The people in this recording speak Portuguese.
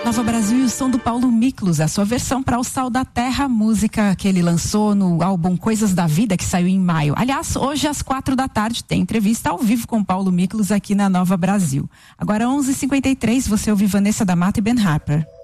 Nova Brasil e o som do Paulo Miklos, a sua versão para O Sal da Terra, música que ele lançou no álbum Coisas da Vida, que saiu em maio. Aliás, hoje às 16h tem entrevista ao vivo com Paulo Miklos aqui na Nova Brasil. Agora 11h53, você ouve Vanessa da Mata e Ben Harper.